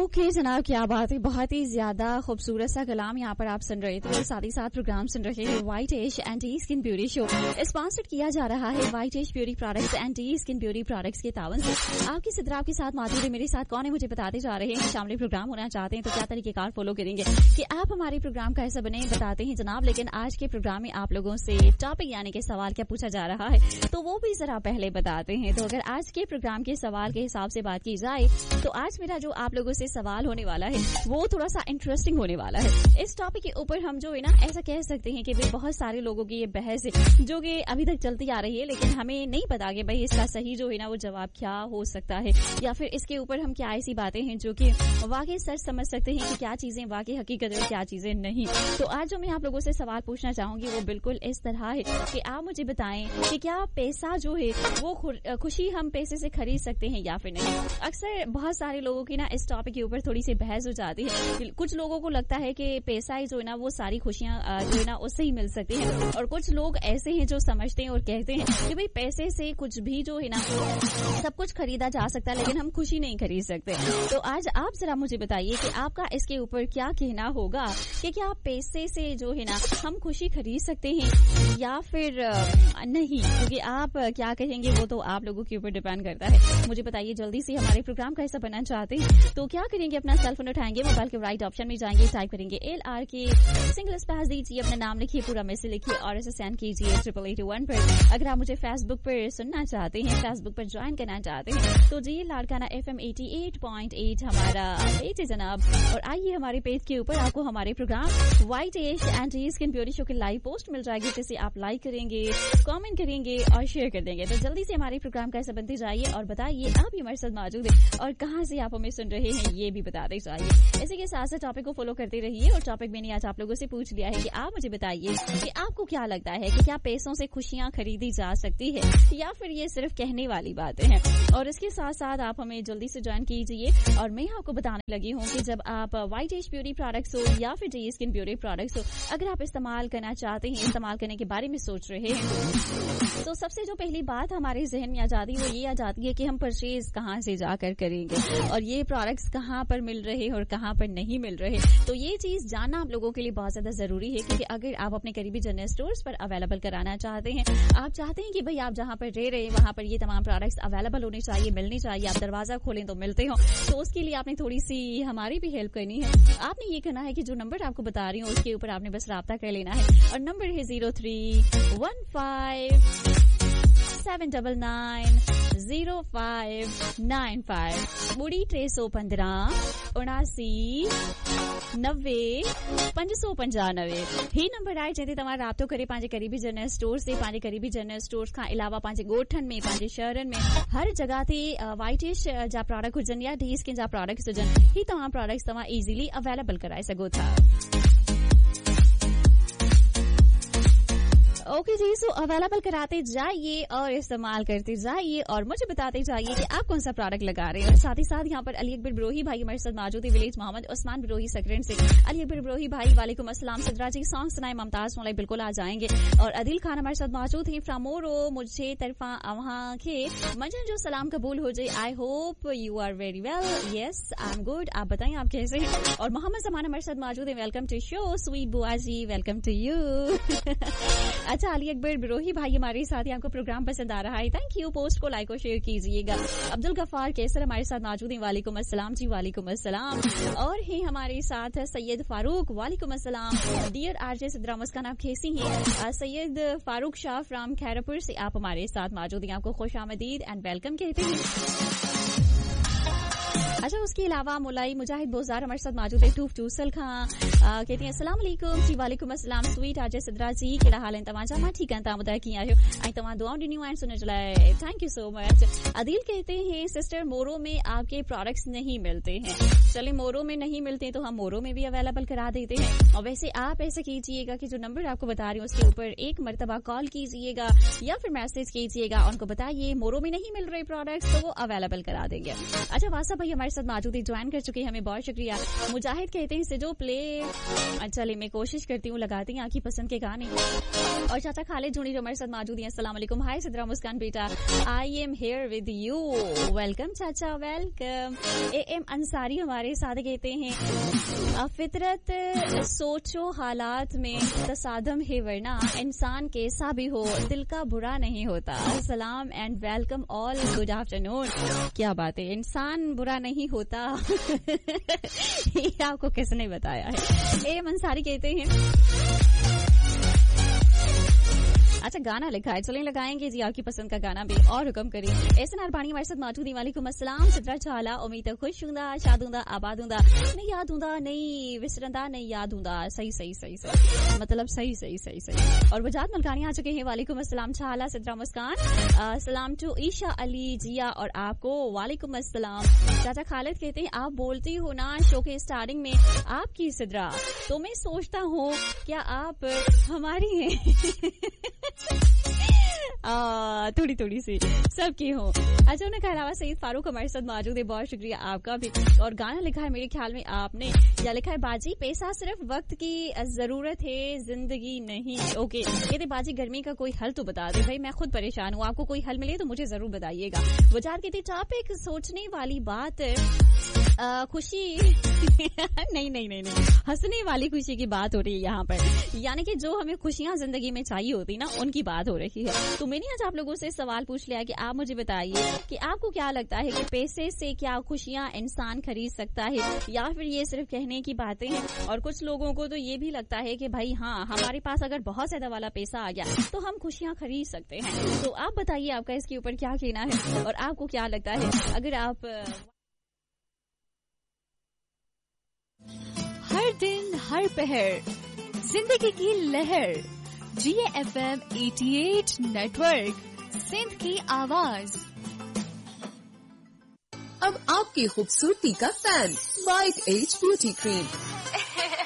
Okay जनाब, क्या बात है। बहुत ही ज्यादा खूबसूरत सा कलाम यहाँ पर आप सुन रहे थे। साथ ही साथ प्रोग्राम सुन रहे हैं white as anti skin beauty show. Sponsored किया जा रहा है white as beauty products anti skin beauty products के तावन से। आपकी सिद्रा आपके साथ मौजूद है। मेरे साथ कौन है मुझे बताते जा रहे हैं। शामिल प्रोग्राम होना चाहते हैं तो क्या तरीकेकार फॉलो करेंगे कि आप हमारे प्रोग्राम का ऐसा बने, बताते हैं जनाब। लेकिन आज के प्रोग्राम में आप लोगों से टॉपिक यानी कि सवाल क्या पूछा जा रहा है तो वो भी जरा पहले बताते हैं। तो अगर आज के प्रोग्राम के सवाल के हिसाब से बात की जाए तो आज मेरा जो आप लोगों से सवाल होने वाला है वो थोड़ा सा इंटरेस्टिंग होने वाला है। इस टॉपिक के ऊपर हम जो है ना ऐसा कह सकते हैं कि भाई बहुत सारे लोगों की ये बहस है जो कि अभी तक चलती आ रही है, लेकिन हमें नहीं पता कि भाई इसका सही जो है ना वो जवाब क्या हो सकता है, या फिर इसके ऊपर हम क्या ऐसी बातें हैं जो कि वाकई सच समझ सकते हैं कि क्या चीजें वाकई हकीकत है, क्या चीजें नहीं। तो आज जो मैं आप लोगों से सवाल पूछना चाहूंगी वो बिल्कुल इस तरह है कि आप मुझे बताएं कि क्या पैसा जो है वो खुशी हम पैसे से खरीद सकते हैं या फिर नहीं। अक्सर बहुत सारे लोगों की ना इस टॉपिक के ऊपर थोड़ी सी बहस हो जाती है। कुछ लोगों को लगता है कि पैसा ही जो है ना वो सारी खुशियां जो है ना उससे ही मिल सकती हैं, और कुछ लोग ऐसे हैं जो समझते हैं और कहते हैं कि भाई पैसे से कुछ भी जो है ना सब कुछ खरीदा जा सकता है लेकिन हम खुशी नहीं खरीद सकते। तो आज आप जरा मुझे बताइए कि आपका इसके ऊपर क्या कहना होगा कि क्या पैसे से जो है ना हम खुशी खरीद सकते हैं या फिर नहीं, क्योंकि आप क्या कहेंगे वो तो आप लोगों के ऊपर डिपेंड करता है। मुझे बताइए जल्दी से। हमारे प्रोग्राम का ऐसा बनना चाहते हैं तो क्या करेंगे, अपना सेल फोन उठाएंगे, मोबाइल के राइट ऑप्शन में जाएंगे, टाइप करेंगे LR के सिंगल स्पेस दीजिए, अपना नाम लिखिए, पूरा मैसेज लिखिए और इसे सेंड कीजिए 8881 पर। अगर आप मुझे फेसबुक पर सुनना चाहते हैं, फेसबुक पर ज्वाइन करना चाहते हैं तो जी लाड़काना FM 88.8 हमारा पेज है जनाब। और आइए हमारे पेज के ऊपर आपको हमारे programme white as anti skin beauty show की लाइव पोस्ट मिल जाएगी, जिसे आप लाइक करेंगे, कमेंट करेंगे और शेयर कर देंगे। तो जल्दी से हमारे प्रोग्राम का ऐसा बनते जाइए और बताइए आप ही हमारे साथ मौजूद है और कहाँ से आप हमें सुन रहे हैं ये भी बताते जाइए। इसी के साथ साथ टॉपिक को फॉलो करते रहिए। और टॉपिक मैंने आज आप लोगों से पूछ लिया है कि आप मुझे बताइए कि आपको क्या लगता है कि क्या पैसों से खुशियां खरीदी जा सकती है या फिर ये सिर्फ कहने वाली बातें हैं। और इसके साथ साथ आप हमें जल्दी से ज्वाइन कीजिए। और मैं आपको बताने लगी हूँ कि जब आप व्हाइट एज ब्यूटी प्रोडक्ट्स हो या फिर जी स्किन ब्यूटी प्रोडक्ट्स हो अगर आप इस्तेमाल करना चाहते हैं, इस्तेमाल करने के बारे में सोच रहे हैं, तो सबसे जो पहली बात हमारे जहन में आ जाती है वो ये आ जाती है कि हम परचेज कहाँ से जाकर करेंगे और ये प्रोडक्ट्स कहाँ पर मिल रहे हैं और कहाँ पर नहीं मिल रहे। तो ये चीज जानना आप लोगों के लिए बहुत ज्यादा जरूरी है, क्योंकि अगर आप अपने करीबी जनरल स्टोर्स पर अवेलेबल कराना चाहते हैं, आप चाहते हैं कि भाई आप जहाँ पर रह रहे हैं वहाँ पर ये तमाम प्रोडक्ट्स अवेलेबल होने चाहिए, मिलने चाहिए, आप दरवाजा खोलें तो मिलते हो, तो उसके लिए आपने थोड़ी सी हमारी भी हेल्प करनी है। आपने ये करना है कि जो नंबर आपको बता रही हूँ उसके ऊपर आपने बस राब्ता कर लेना है। और नंबर है 0315790595 बुड़ी 315 7990 ही नंबर आहे जंहिं ते तव्हां राब्तो करे पंहिंजे करीबी जनरल स्टोर से, पंहिंजे करीबी जनरल स्टोर्स खां अलावा पंहिंजे ॻोठनि में, पंहिंजे शहरनि में हर जगह ते व्हाइट एज जा प्रोडक्ट हुजनि या डी स्किन जा प्रोडक्ट्स हुजनि, ही तमाम प्रोडक्ट्स तव्हां इजीली अवेलेबल कराए सघो था। ओके जी, सो अवेलेबल कराते जाइए और इस्तेमाल करते जाइए और मुझे बताते जाइए कि आप कौन सा प्रोडक्ट लगा रहे हैं। और साथ ही साथ यहाँ पर अली अकबर बिरोही भाई हमारे साथ मौजूद है, विलेज मोहम्मद उस्मान बिरोही सकरेंट से। अली अकबर बिरोही भाई वालेकुम अस्सलाम। सिद्रा जी सॉन्ग सुनाए, मुमताज मोलाई बिल्कुल आ जाएंगे। और अदिल खान हमारे साथ मौजूद है फ्रॉम मोरो, मुझे तरफा वहाँ के मंजन जो सलाम कबूल हो जाए। I hope you are very well. Yes I am good, आप बताएं आप कैसे हैं। और मोहम्मद जमान हमारे साथ मौजूद है, वेलकम टू शो। स्वीट बुआ जी वेलकम टू यू। अच्छा अली अकबर बिरोही भाई हमारे साथ ही, आपको प्रोग्राम पसंद आ रहा है, थैंक यू। पोस्ट को लाइक और शेयर कीजिएगा। अब्दुल गफ्फार कैसर हमारे साथ मौजूद हैं, वालेकुम अस्सलाम जी। वालेकुम अस्सलाम। और हैं हमारे साथ सैयद फारूक, वालेकुम अस्सलाम। डियर आरजे सिद्रा मुस्कान, आप कैसी हैं। सैयद फारूक शाह फ्रॉम खैरपुर से आप हमारे साथ मौजूद हैं, आपको खुश आमदीद एंड वेलकम कहते हैं। अच्छा उसके अलावा मुलाई मुजाहिद बोजार हमारे साथ मौजूद है, टूफ टूसल खां कहती हैं अस्सलाम वालेकुम जी। वालेकुम अस्सलाम। स्वीट आरजे सिद्रा जी कहिड़ा हाल आहिनि तव्हांजा। मां ठीकु आहियां, तव्हां ॿुधायो कीअं आहियो ऐं तव्हां दुआऊं ॾिनियूं आहिनि सुनण जे लाइ, thank you so much. Adeel कहते हैं सिस्टर मोरो में आपके प्रोडक्ट्स नहीं मिलते हैं। चलिए मोरो में नहीं मिलते हैं तो हम मोरो में भी अवेलेबल करा देते हैं। और वैसे आप ऐसा कीजिएगा कि जो नंबर आपको बता रही हूँ उसके ऊपर एक मरतबा कॉल कीजिएगा या फिर मैसेज कीजिएगा, उनको बताइए मोरो में नहीं मिल रहे प्रोडक्ट्स तो वो अवेलेबल करा देंगे। अच्छा वासा भाई हमारे साथ माजूदी ज्वाइन कर चुके हैं, हमें बहुत शुक्रिया। मुजाहिद कहते हैं सिजो प्ले, चलिए मैं कोशिश करती हूँ, लगाती हूँ आपकी पसंद के गाने। और चाचा खालिद जूनी जो हमारे साथ मौजूद हैं, अस्सलाम वालेकुम। हाय सिद्रा मुस्कान बेटा, I am here with you. Welcome चाचा, वेलकम। एम अंसारी हमारे साथ कहते हैं फितरत सोचो हालात में तसादम है, वरना इंसान कैसा भी हो दिल का बुरा नहीं होता। सलाम and welcome all, good afternoon. क्या बात है, इंसान बुरा नहीं होता ये आपको किसने बताया है? एम अंसारी कहते हैं अच्छा गाना लिखा है, चलें लगाएंगे जी आपकी पसंद का गाना भी, और हुक्म करिए। एहसन अरबानी हमारे साथ मौजूद है, वालेकुम अस्सलाम। सिद्रा चाला, उम्मीद है खुश हूंदा, शाद हूंदा, आबाद हूंदा, नहीं याद हूंदा, नहीं विसरंदा, नहीं याद हूंदा। सही सही सही सही, मतलब सही सही सही सही। और वजात मलकानी आ चुके हैं, वालेकुम अस्सलाम चाला, सिद्रा मुस्कान। सलाम टू ईशा अली जिया और आपको, वालेकुम अस्सलाम। चाचा खालिद कहते हैं आप बोलती हो ना शो के स्टार्टिंग में आपकी सिद्रा, तो मैं सोचता हूँ क्या आप हमारी हैं थोड़ी थोड़ी सी सबकी हो। अच्छा, उनके अलावा सईद फारूक हमारे साथ मौजूद है, बहुत शुक्रिया आपका भी। और गाना लिखा है मेरे ख्याल में आपने, या लिखा है बाजी पैसा सिर्फ वक्त की जरूरत है, जिंदगी नहीं। ओके, कहते बाजी गर्मी का कोई हल तो बता दे। भाई मैं खुद परेशान हूँ, आपको कोई हल मिले तो मुझे जरूर बताइएगा। वजात कहती टॉपिक सोचने वाली बात, खुशी नहीं नहीं नहीं नहीं, हंसने वाली खुशी की बात हो रही है यहाँ पर, यानी कि जो हमें खुशियाँ जिंदगी में चाहिए होती ना, उनकी बात हो रही है। तो मैंने आज आप लोगों से सवाल पूछ लिया कि आप मुझे बताइए कि आपको क्या लगता है कि पैसे से क्या खुशियाँ इंसान खरीद सकता है, या फिर ये सिर्फ कहने की बातें हैं। और कुछ लोगों को तो ये भी लगता है कि भाई हाँ, हमारे पास अगर बहुत ज्यादा वाला पैसा आ गया तो हम खुशियाँ खरीद सकते हैं। तो आप बताइए आपका इसके ऊपर क्या कहना है, और आपको क्या लगता है अगर आप हर दिन हर पहर जिंदगी की लहर, GFM 88 नेटवर्क, सिंध की आवाज। अब आपकी खूबसूरती का fan, white as beauty cream.